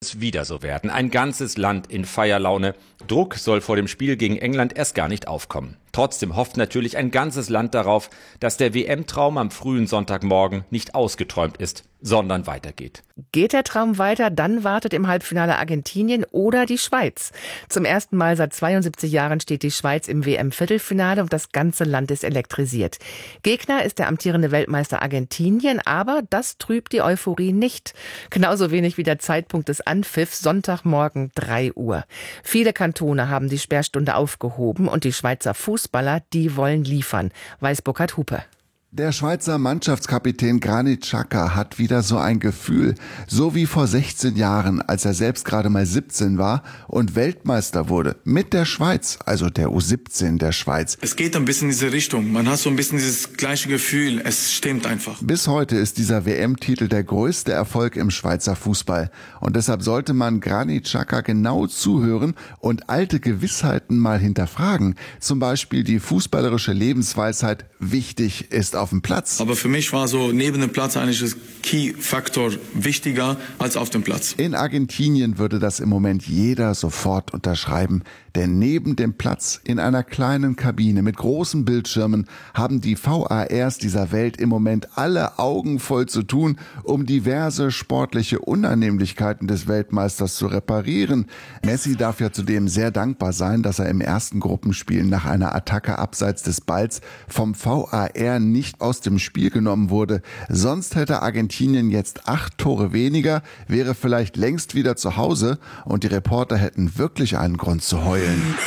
es wieder so werden. Ein ganzes Land in Feierlaune. Druck soll vor dem Spiel gegen England erst gar nicht aufkommen. Trotzdem hofft natürlich ein ganzes Land darauf, dass der WM-Traum am frühen Sonntagmorgen nicht ausgeträumt ist, sondern weitergeht. Geht der Traum weiter, dann wartet im Halbfinale Argentinien oder die Schweiz. Zum ersten Mal seit 72 Jahren steht die Schweiz im WM-Viertelfinale und das ganze Land ist elektrisiert. Gegner ist der amtierende Weltmeister Argentinien, aber das trübt die Euphorie nicht. Genauso wenig wie der Zeitpunkt des Anpfiffs, Sonntagmorgen 3 Uhr. Viele Kantone haben die Sperrstunde aufgehoben und die Schweizer Fußballer, die wollen liefern, weiß Burkhard Hupe. Der Schweizer Mannschaftskapitän Granit Xhaka hat wieder so ein Gefühl, so wie vor 16 Jahren, als er selbst gerade mal 17 war und Weltmeister wurde. Mit der Schweiz, also der U17 der Schweiz. Es geht ein bisschen in diese Richtung. Man hat so ein bisschen dieses gleiche Gefühl. Es stimmt einfach. Bis heute ist dieser WM-Titel der größte Erfolg im Schweizer Fußball. Und deshalb sollte man Granit Xhaka genau zuhören und alte Gewissheiten mal hinterfragen. Zum Beispiel die fußballerische Lebensweisheit, wichtig ist auf dem Platz. Aber für mich war so neben dem Platz eigentlich das Key-Faktor wichtiger als auf dem Platz. In Argentinien würde das im Moment jeder sofort unterschreiben. Denn neben dem Platz in einer kleinen Kabine mit großen Bildschirmen haben die VARs dieser Welt im Moment alle Augen voll zu tun, um diverse sportliche Unannehmlichkeiten des Weltmeisters zu reparieren. Messi darf ja zudem sehr dankbar sein, dass er im ersten Gruppenspiel nach einer Attacke abseits des Balls vom VAR nicht aus dem Spiel genommen wurde. Sonst hätte Argentinien jetzt 8 Tore weniger, wäre vielleicht längst wieder zu Hause und die Reporter hätten wirklich einen Grund zu heulen.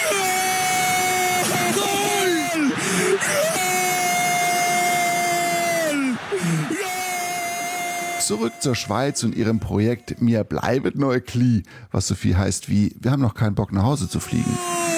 Zurück zur Schweiz und ihrem Projekt Mir bleibet neu Kli, was so viel heißt wie, wir haben noch keinen Bock nach Hause zu fliegen.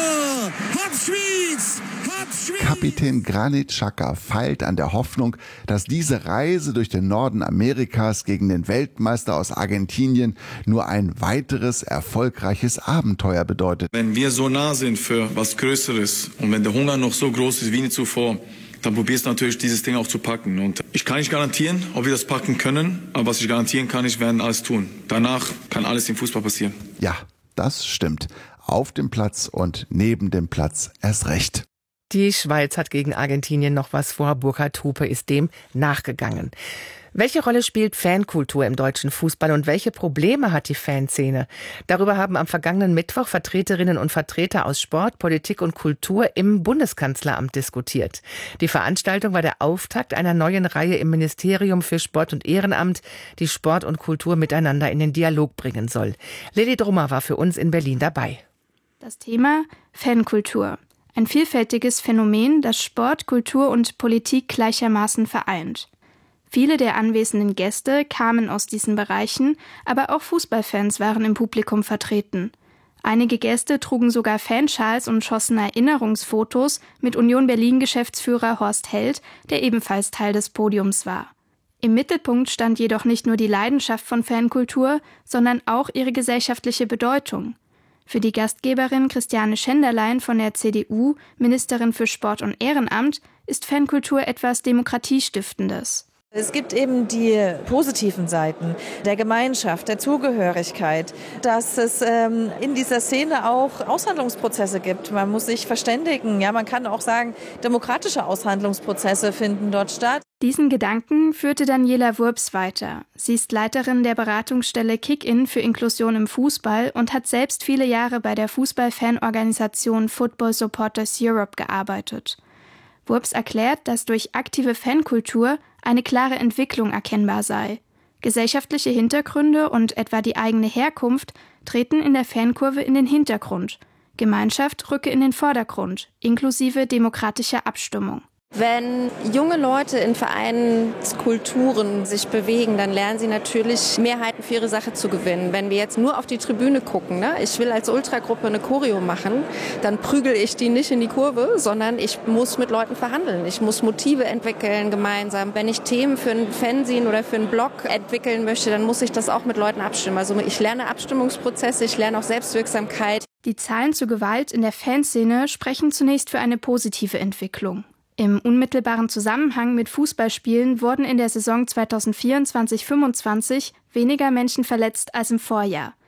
Kapitän Granit Xhaka feilt an der Hoffnung, dass diese Reise durch den Norden Amerikas gegen den Weltmeister aus Argentinien nur ein weiteres erfolgreiches Abenteuer bedeutet. Wenn wir so nah sind für was Größeres und wenn der Hunger noch so groß ist wie nie zuvor, dann probierst du natürlich dieses Ding auch zu packen. Und ich kann nicht garantieren, ob wir das packen können, aber was ich garantieren kann, wir werden alles tun. Danach kann alles im Fußball passieren. Ja, das stimmt. Auf dem Platz und neben dem Platz erst recht. Die Schweiz hat gegen Argentinien noch was vor. Burkhard Hupe ist dem nachgegangen. Welche Rolle spielt Fankultur im deutschen Fußball und welche Probleme hat die Fanszene? Darüber haben am vergangenen Mittwoch Vertreterinnen und Vertreter aus Sport, Politik und Kultur im Bundeskanzleramt diskutiert. Die Veranstaltung war der Auftakt einer neuen Reihe im Ministerium für Sport und Ehrenamt, die Sport und Kultur miteinander in den Dialog bringen soll. Lilly Drummer war für uns in Berlin dabei. Das Thema Fankultur. Ein vielfältiges Phänomen, das Sport, Kultur und Politik gleichermaßen vereint. Viele der anwesenden Gäste kamen aus diesen Bereichen, aber auch Fußballfans waren im Publikum vertreten. Einige Gäste trugen sogar Fanschals und schossen Erinnerungsfotos mit Union Berlin-Geschäftsführer Horst Held, der ebenfalls Teil des Podiums war. Im Mittelpunkt stand jedoch nicht nur die Leidenschaft von Fankultur, sondern auch ihre gesellschaftliche Bedeutung. Für die Gastgeberin Christiane Schenderlein von der CDU, Ministerin für Sport und Ehrenamt, ist Fankultur etwas Demokratiestiftendes. Es gibt eben die positiven Seiten der Gemeinschaft, der Zugehörigkeit, dass es in dieser Szene auch Aushandlungsprozesse gibt. Man muss sich verständigen. Ja, man kann auch sagen, demokratische Aushandlungsprozesse finden dort statt. Diesen Gedanken führte Daniela Wurps weiter. Sie ist Leiterin der Beratungsstelle Kick-In für Inklusion im Fußball und hat selbst viele Jahre bei der Fußballfanorganisation Football Supporters Europe gearbeitet. Wurps erklärt, dass durch aktive Fankultur eine klare Entwicklung erkennbar sei. Gesellschaftliche Hintergründe und etwa die eigene Herkunft treten in der Fankurve in den Hintergrund. Gemeinschaft rücke in den Vordergrund, inklusive demokratischer Abstimmung. Wenn junge Leute in Vereinskulturen sich bewegen, dann lernen sie natürlich Mehrheiten für ihre Sache zu gewinnen. Wenn wir jetzt nur auf die Tribüne gucken, ich will als Ultragruppe eine Choreo machen, dann prügel ich die nicht in die Kurve, sondern ich muss mit Leuten verhandeln. Ich muss Motive entwickeln gemeinsam. Wenn ich Themen für ein Fanzine oder für einen Blog entwickeln möchte, dann muss ich das auch mit Leuten abstimmen. Also ich lerne Abstimmungsprozesse, ich lerne auch Selbstwirksamkeit. Die Zahlen zu Gewalt in der Fanszene sprechen zunächst für eine positive Entwicklung. Im unmittelbaren Zusammenhang mit Fußballspielen wurden in der Saison 2024/25 weniger Menschen verletzt als im Vorjahr.